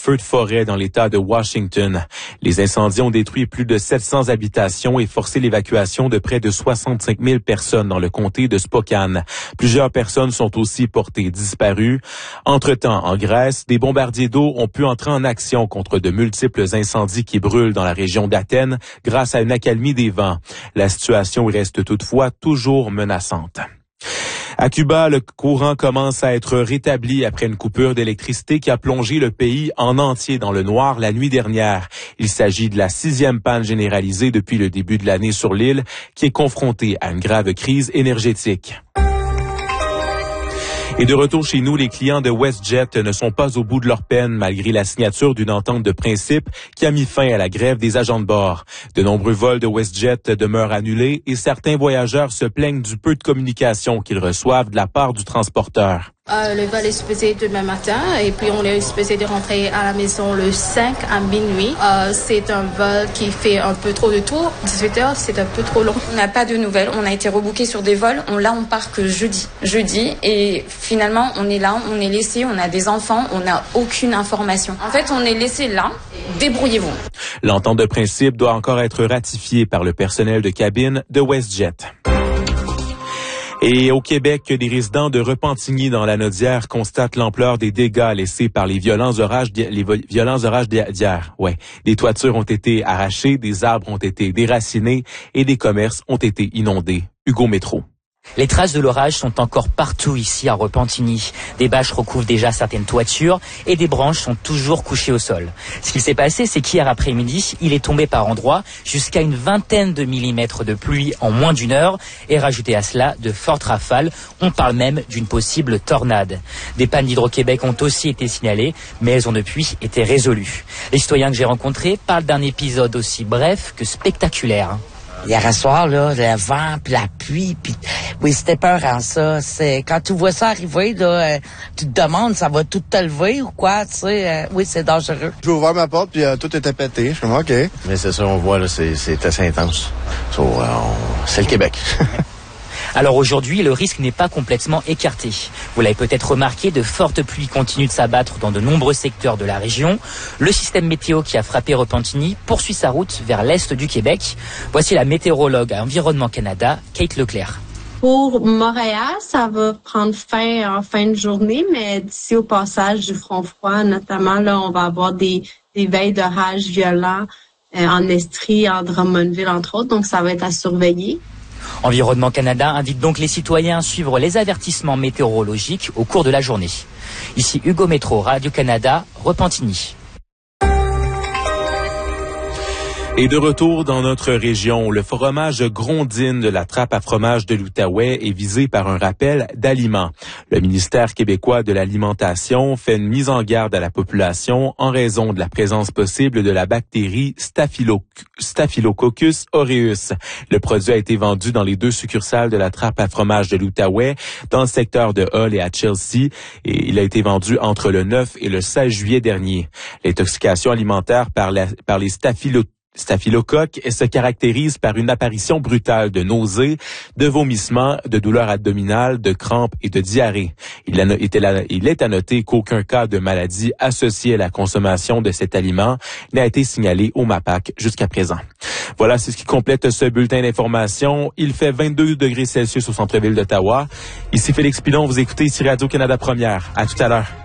feux de forêt dans l'État de Washington. Les incendies ont détruit plus de 700 habitations et forcé l'évacuation de près de 65 000 personnes dans le comté de Spokane. Plusieurs personnes sont aussi portées disparues. Entre-temps, en Grèce, des bombardiers d'eau ont pu entrer en action contre de multiples incendies qui brûlent dans la région d'Athènes grâce à une accalmie des vents. La situation reste toutefois toujours menaçante. À Cuba, le courant commence à être rétabli après une coupure d'électricité qui a plongé le pays en entier dans le noir la nuit dernière. Il s'agit de la 6e panne généralisée depuis le début de l'année sur l'île, qui est confrontée à une grave crise énergétique. Et de retour chez nous, les clients de WestJet ne sont pas au bout de leur peine malgré la signature d'une entente de principe qui a mis fin à la grève des agents de bord. De nombreux vols de WestJet demeurent annulés et certains voyageurs se plaignent du peu de communication qu'ils reçoivent de la part du transporteur. Le vol est supposé demain matin et puis on est supposé de rentrer à la maison le 5 à minuit. C'est un vol qui fait un peu trop de tours. 18h, c'est un peu trop long. On n'a pas de nouvelles. On a été rebooké sur des vols. On part que jeudi. Et finalement, on est là, on est laissé, on a des enfants, on n'a aucune information. En fait, on est laissé là. Débrouillez-vous. L'entente de principe doit encore être ratifiée par le personnel de cabine de WestJet. Et au Québec, des résidents de Repentigny dans la Naudière constatent l'ampleur des dégâts laissés par les violents orages d'hier. Des toitures ont été arrachées, des arbres ont été déracinés et des commerces ont été inondés. Hugo Métro. Les traces de l'orage sont encore partout ici à Repentigny. Des bâches recouvrent déjà certaines toitures et des branches sont toujours couchées au sol. Ce qui s'est passé, c'est qu'hier après-midi, il est tombé par endroits jusqu'à une vingtaine de millimètres de pluie en moins d'une heure et rajouté à cela de fortes rafales. On parle même d'une possible tornade. Des pannes d'Hydro-Québec ont aussi été signalées, mais elles ont depuis été résolues. Les citoyens que j'ai rencontrés parlent d'un épisode aussi bref que spectaculaire. Hier soir, là, le vent, puis la pluie, puis oui, c'était peurant, ça. C'est quand tu vois ça arriver, là, tu te demandes, ça va tout te lever ou quoi, tu sais. Oui, c'est dangereux. J'ai ouvert ma porte, puis tout était pété. Je suis comme, OK. Mais c'est ça, on voit, là, c'est assez intense. C'est le Québec. Alors aujourd'hui, le risque n'est pas complètement écarté. Vous l'avez peut-être remarqué, de fortes pluies continuent de s'abattre dans de nombreux secteurs de la région. Le système météo qui a frappé Repentigny poursuit sa route vers l'est du Québec. Voici la météorologue à Environnement Canada, Kate Leclerc. Pour Montréal, ça va prendre fin en fin de journée, mais d'ici au passage du front froid, notamment, là, on va avoir des veilles d'orage violents en Estrie, en Drummondville, entre autres, donc ça va être à surveiller. Environnement Canada invite donc les citoyens à suivre les avertissements météorologiques au cours de la journée. Ici Hugo Métro, Radio-Canada, Repentigny. Et de retour dans notre région, le fromage Grondine de la trappe à fromage de l'Outaouais est visé par un rappel d'aliments. Le ministère québécois de l'Alimentation fait une mise en garde à la population en raison de la présence possible de la bactérie Staphylococcus aureus. Le produit a été vendu dans les 2 succursales de la trappe à fromage de l'Outaouais, dans le secteur de Hull et à Chelsea, et il a été vendu entre le 9 et le 16 juillet dernier. L'intoxication alimentaire par les staphylocoques se caractérise par une apparition brutale de nausées, de vomissements, de douleurs abdominales, de crampes et de diarrhée. Il est à noter qu'aucun cas de maladie associée à la consommation de cet aliment n'a été signalé au MAPAC jusqu'à présent. Voilà, c'est ce qui complète ce bulletin d'information. Il fait 22 degrés Celsius au centre-ville d'Ottawa. Ici Félix Pilon, vous écoutez ici Radio-Canada Première. À tout à l'heure.